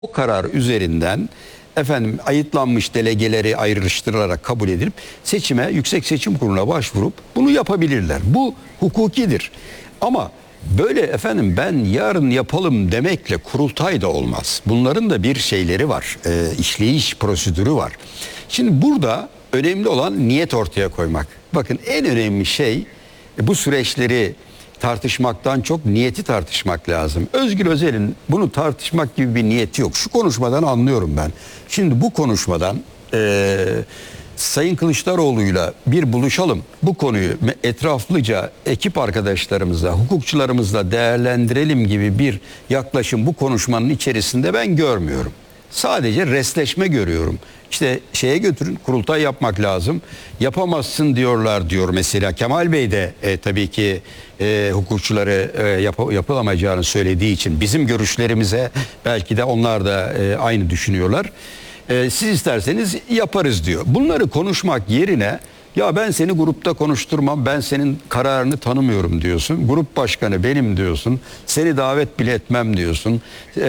O karar üzerinden ayıtlanmış delegeleri ayrıştırılarak kabul edilip Yüksek Seçim Kurulu'na başvurup bunu yapabilirler. Bu hukukidir. Ama böyle ben yarın yapalım demekle kurultay da olmaz. Bunların da bir şeyleri var. İşleyiş prosedürü var. Şimdi burada önemli olan niyet ortaya koymak. Bakın en önemli şey bu süreçleri tartışmaktan çok niyeti tartışmak lazım. Özgür Özel'in bunu tartışmak gibi bir niyeti yok. Şu konuşmadan anlıyorum ben. Şimdi bu konuşmadan Sayın Kılıçdaroğlu'yla bir buluşalım. Bu konuyu etraflıca ekip arkadaşlarımızla, hukukçularımızla değerlendirelim gibi bir yaklaşım bu konuşmanın içerisinde ben görmüyorum. Sadece resleşme görüyorum. İşte şeye götürün, kurultay yapmak lazım. Yapamazsın diyorlar diyor mesela. Kemal Bey de tabii ki hukukçuları yapılamayacağını söylediği için bizim görüşlerimize belki de onlar da aynı düşünüyorlar. Siz isterseniz yaparız diyor. Bunları konuşmak yerine ya ben seni grupta konuşturmam, ben senin kararını tanımıyorum diyorsun. Grup başkanı benim diyorsun. Seni davet bile etmem diyorsun.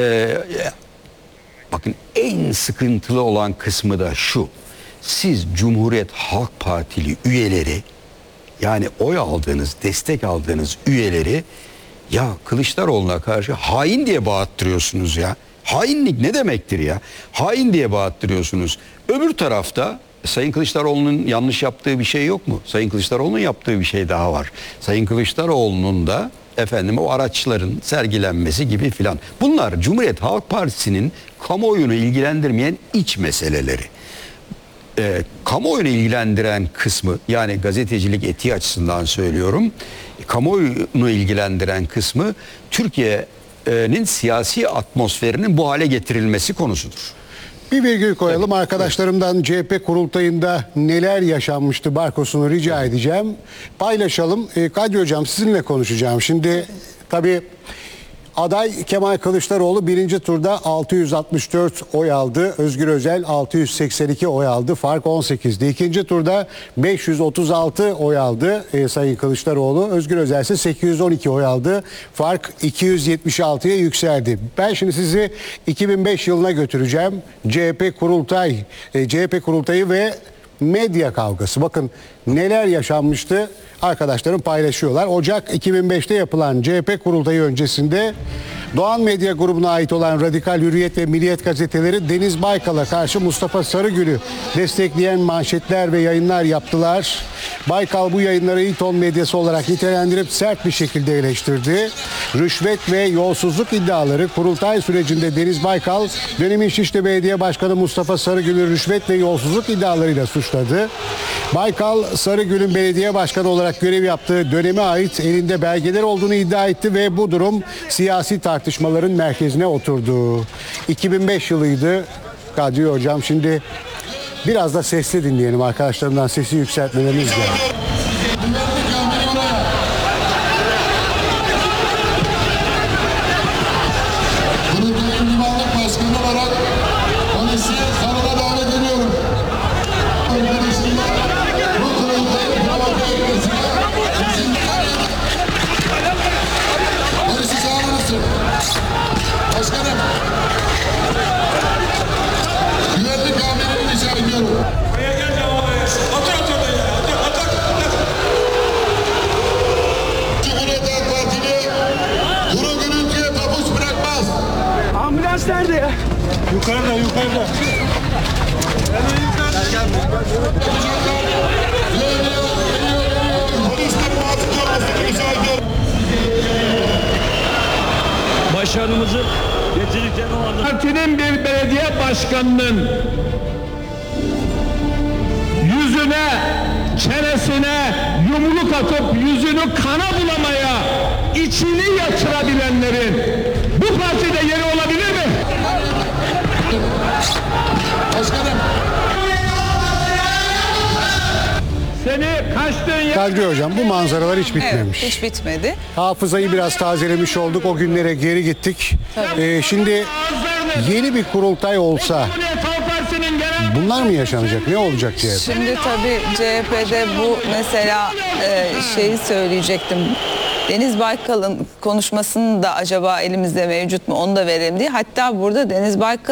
Bakın en sıkıntılı olan kısmı da şu. Siz Cumhuriyet Halk Partili üyeleri, yani oy aldığınız, destek aldığınız üyeleri ya Kılıçdaroğlu'na karşı hain diye bağırttırıyorsunuz ya. Hainlik ne demektir ya? Hain diye bağırttırıyorsunuz. Öbür tarafta Sayın Kılıçdaroğlu'nun yanlış yaptığı bir şey yok mu? Sayın Kılıçdaroğlu'nun yaptığı bir şey daha var. Sayın Kılıçdaroğlu'nun da o araçların sergilenmesi gibi filan. Bunlar Cumhuriyet Halk Partisi'nin kamuoyunu ilgilendirmeyen iç meseleleri. Kamuoyunu ilgilendiren kısmı, yani gazetecilik etiği açısından söylüyorum, kamuoyunu ilgilendiren kısmı Türkiye'nin siyasi atmosferinin bu hale getirilmesi konusudur. Bir virgül koyalım. Tabii. Arkadaşlarımdan CHP kurultayında neler yaşanmıştı Barkos'unu rica edeceğim. Paylaşalım. Kadri Hocam, sizinle konuşacağım. Şimdi tabii aday Kemal Kılıçdaroğlu birinci turda 664 oy aldı. Özgür Özel 682 oy aldı. Fark 18'di. İkinci turda 536 oy aldı Sayın Kılıçdaroğlu. Özgür Özel ise 812 oy aldı. Fark 276'ya yükseldi. Ben şimdi sizi 2005 yılına götüreceğim. CHP kurultayı ve medya kavgası. Bakın neler yaşanmıştı. Arkadaşlarım paylaşıyorlar. Ocak 2005'te yapılan CHP kurultayı öncesinde Doğan Medya grubuna ait olan Radikal Hürriyet ve Milliyet gazeteleri Deniz Baykal'a karşı Mustafa Sarıgül'ü destekleyen manşetler ve yayınlar yaptılar. Baykal bu yayınları İTON medyası olarak nitelendirip sert bir şekilde eleştirdi. Rüşvet ve yolsuzluk iddiaları kurultay sürecinde Deniz Baykal dönemin Şişli Belediye Başkanı Mustafa Sarıgül'ü rüşvet ve yolsuzluk iddialarıyla suçladı. Baykal, Sarıgül'ün belediye başkanı olarak görev yaptığı döneme ait elinde belgeler olduğunu iddia etti ve bu durum siyasi tartışmaların merkezine oturdu. 2005 yılıydı Kadri Hocam. Şimdi biraz da sesli dinleyelim, arkadaşlarımdan sesi yükseltmeleriniz lazım. Başkanım, güvenlik amirini rica ediyorum. Buraya gelme oraya. Otur ya. Otur. Cumhuriyet Halk Partili kuru gürültüye pabuç bırakmaz. Ambulans nerede ya? Yukarıda. Polis de muhatap olmasını rica ediyorum. Başarımızı getirirken o anda... Partinin bir belediye başkanının yüzüne, çenesine yumruk atıp yüzünü kana bulamaya içini yatırabilenlerin bu partide yeri olabilir mi? Başkanım. Seni kaçtığın yer... Kadri Hocam, bu manzaralar hiç bitmemiş. Evet, hiç bitmedi. Hafızayı biraz tazelemiş olduk. O günlere geri gittik. Şimdi yeni bir kurultay olsa bunlar mı yaşanacak? Ne olacak CHP? Şimdi tabii CHP'de bu mesela şeyi söyleyecektim. Deniz Baykal'ın konuşmasını da acaba elimizde mevcut mu onu da verelim diye. Hatta burada Deniz Baykal